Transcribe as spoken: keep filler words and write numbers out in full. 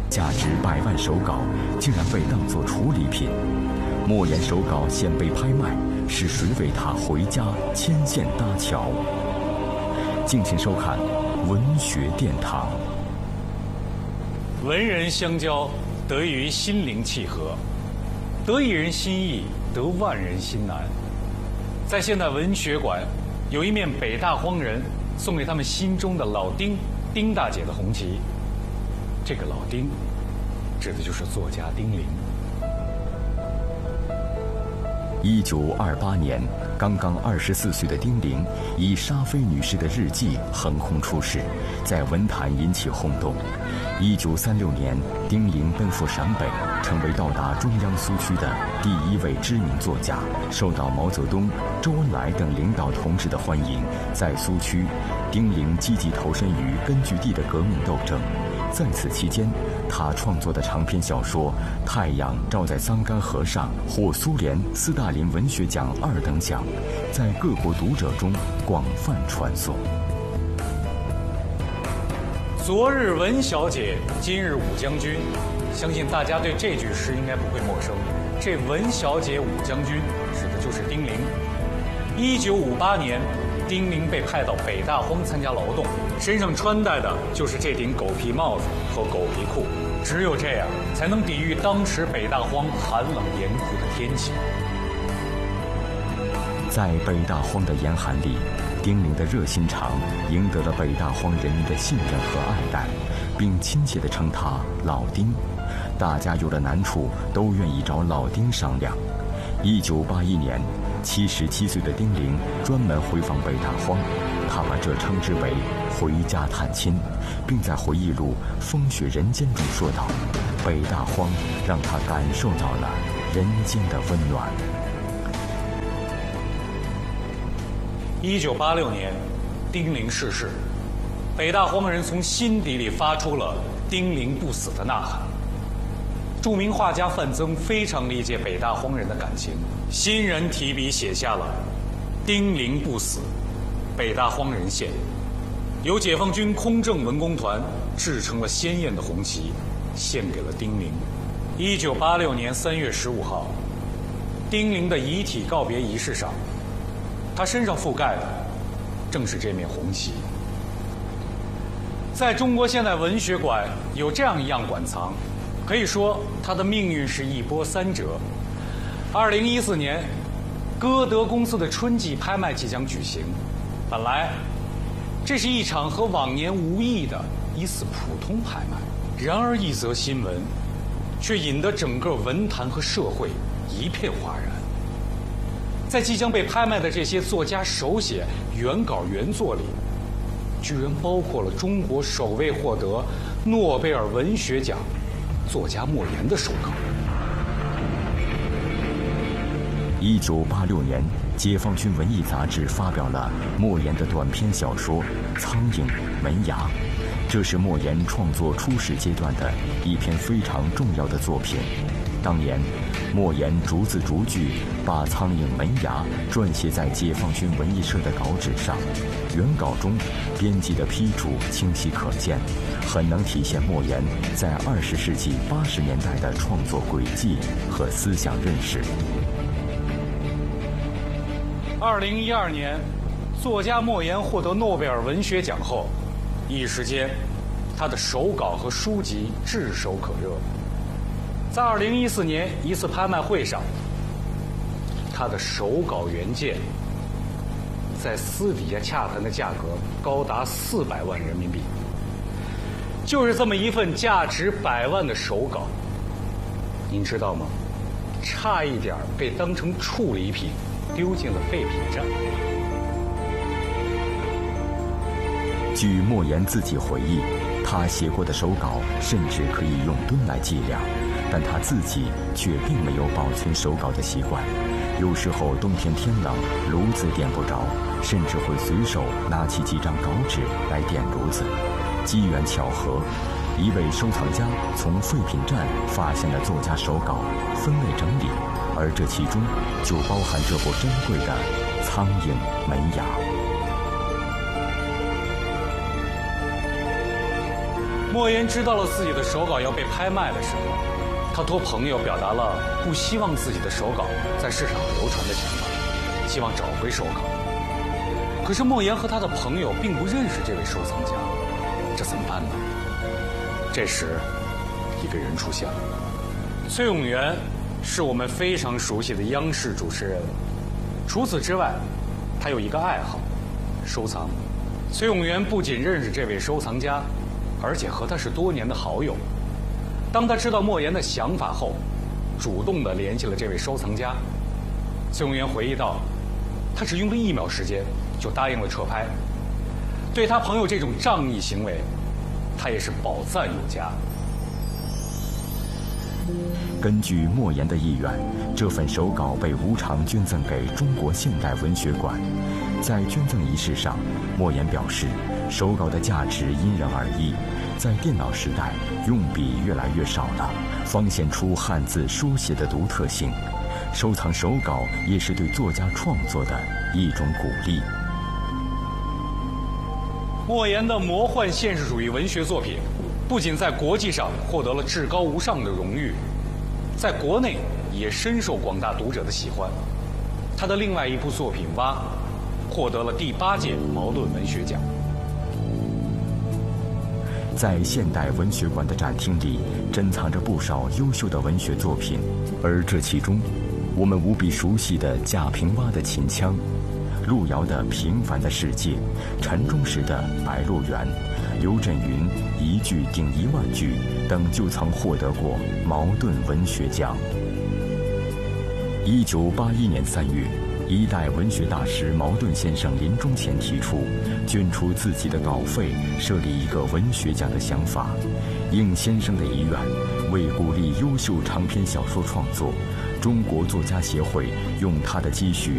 价值百万手稿竟然被当作处理品。莫言手稿现被拍卖，是谁为他回家牵线搭桥？敬请收看文学殿堂。 文人相交，得于心灵契合，得一人心意，得万人心难。在现代文学馆，有一面北大荒人送给他们心中的老丁丁大姐的红旗。这个老丁，指的就是作家丁玲。 一九二八年，刚刚二十四岁的丁玲以沙菲女士的日记横空出世，在文坛引起轰动。一九三六年，丁玲奔赴陕北，成为到达中央苏区的第一位知名作家，受到毛泽东、周恩来等领导同志的欢迎。在苏区，丁玲积极投身于根据地的革命斗争。在此期间，他创作的长篇小说《太阳照在桑干河上》获苏联斯大林文学奖二等奖，在各国读者中广泛传颂。 昨日文小姐，今日武将军，相信大家对这句诗应该不会陌生。这文小姐、武将军指的就是丁玲。一九五八年，丁玲被派到北大荒参加劳动，身上穿戴的就是这顶狗皮帽子和狗皮裤，只有这样才能抵御当时北大荒寒冷严酷的天气。 在北大荒的严寒里，丁玲的热心肠赢得了北大荒人民的信任和爱戴，并亲切地称他老丁。大家有了难处都愿意找老丁商量。一九八一年，七十七岁的丁玲专门回访北大荒，他把这称之为回家探亲，并在回忆录《风雪人间》中说道：北大荒让他感受到了人间的温暖。 一九八六年，丁玲逝世，北大荒人从心底里发出了丁玲不死的呐喊。著名画家范曾非常理解北大荒人的感情，欣然提笔写下了《丁玲不死，北大荒人献》，由解放军空政文工团制成了鲜艳的红旗，献给了丁玲。一九八六年三月十五号，丁玲的遗体告别仪式上，他身上覆盖的正是这面红旗。在中国现代文学馆有这样一样馆藏，可以说他的命运是一波三折。二零一四年，歌德公司的春季拍卖即将举行，本来这是一场和往年无异的疑似普通拍卖，然而一则新闻却引得整个文坛和社会一片哗然。在即将被拍卖的这些作家手写原稿原作里，居然包括了中国首位获得诺贝尔文学奖作家莫言的手稿。 一九八六年，解放军文艺杂志发表了莫言的短篇小说《苍蝇门牙》，这是莫言创作初始阶段的一篇非常重要的作品。当年，莫言逐字逐句把《苍蝇门牙》撰写在解放军文艺社的稿纸上，原稿中编辑的批注清晰可见，很能体现莫言在二十世纪八十年代的创作轨迹和思想认识。 二零一二年，作家莫言获得诺贝尔文学奖后，一时间，他的手稿和书籍炙手可热。在二零一四年一次拍卖会上，他的手稿原件在私底下洽谈的价格高达四百万人民币。就是这么一份价值百万的手稿，您知道吗？差一点被当成处理品丢进了废品站。 据莫言自己回忆，他写过的手稿甚至可以用吨来计量，但他自己却并没有保存手稿的习惯。有时候冬天天冷，炉子点不着，甚至会随手拿起几张稿纸来点炉子。机缘巧合，一位收藏家从废品站发现了作家手稿，分类整理，而这其中就包含这部珍贵的《苍蝇门牙》。 莫言知道了自己的手稿要被拍卖的时候，他托朋友表达了不希望自己的手稿在市场流传的想法，希望找回手稿。可是莫言和他的朋友并不认识这位收藏家，这怎么办呢？这时，一个人出现了。崔永元是我们非常熟悉的央视主持人，除此之外，他有一个爱好，收藏。崔永元不仅认识这位收藏家，而且和他是多年的好友。当他知道莫言的想法后，主动地联系了这位收藏家。崔永元回忆道，他只用了一秒时间就答应了撤拍。对他朋友这种仗义行为，他也是饱赞有加。 根据莫言的意愿，这份手稿被无偿捐赠给中国现代文学馆。在捐赠仪式上，莫言表示，手稿的价值因人而异，在电脑时代，用笔越来越少了，方显出汉字书写的独特性。收藏手稿也是对作家创作的一种鼓励。 莫言的魔幻现实主义文学作品，不仅在国际上获得了至高无上的荣誉，在国内也深受广大读者的喜欢。他的另外一部作品《蛙》获得了第八届茅盾文学奖。 在现代文学馆的展厅里，珍藏着不少优秀的文学作品，而这其中，我们无比熟悉的贾平凹的《秦腔》，路遥的《平凡的世界》，陈忠实的《白鹿原》，刘震云一句顶一万句等就曾获得过茅盾文学奖。一九八一年三月，一代文学大师茅盾先生临终前提出捐出自己的稿费设立一个文学奖的想法。应先生的遗愿，为鼓励优秀长篇小说创作，中国作家协会用他的积蓄